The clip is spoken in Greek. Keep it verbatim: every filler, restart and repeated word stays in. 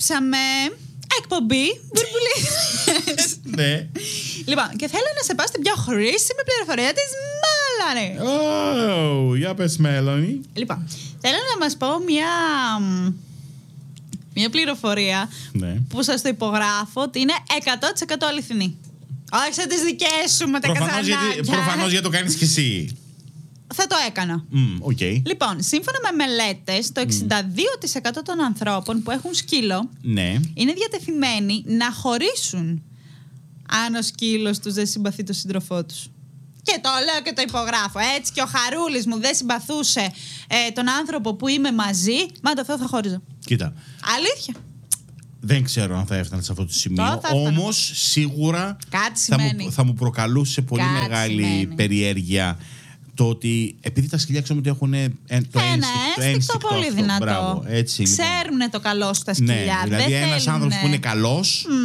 επιστρέψαμε. Εκπομπή Μπουρμπουλίδες. Ναι. Λοιπόν, και θέλω να σε πάω στην πιο χρήσιμη πληροφορία της Μέλανη. Oh, για πες, Μέλανη. Λοιπόν, θέλω να μας πω μια, μια πληροφορία, Ναι. που σας το υπογράφω ότι είναι εκατό τοις εκατό αληθινή. Όχι σαν τις δικές σου με τα Προφανώς γιατί, καζανάκια. προφανώς γιατί το κάνεις κι εσύ. Θα το έκανα. Mm, okay. Λοιπόν, σύμφωνα με μελέτες, το εξήντα δύο τοις εκατό των ανθρώπων που έχουν σκύλο Ναι. είναι διατεθειμένοι να χωρίσουν αν ο σκύλος τους δεν συμπαθεί τον σύντροφό τους. Και το λέω και το υπογράφω. Έτσι και ο Χαρούλης μου δεν συμπαθούσε ε, τον άνθρωπο που είμαι μαζί, μα το Θεό θα χώριζα. Κοίτα. Αλήθεια. Δεν ξέρω αν θα έφτανε σε αυτό το σημείο. Τώρα θα έφτανα. Όμως σίγουρα Κάτι θα σημαίνει. μου, θα μου προκαλούσε πολύ Κάτι μεγάλη σημαίνει. περιέργεια το ότι επειδή τα σκυλιά ξέρουμε ότι έχουν ε, το Ένα ένστικτο, ένστικτο πολύ αυτό. δυνατό. Μπράβο, έτσι, λοιπόν. Ξέρουνε το καλό στα σκυλιά. Ναι, δηλαδή δεν ένας θέλουνε- άνθρωπος που είναι καλός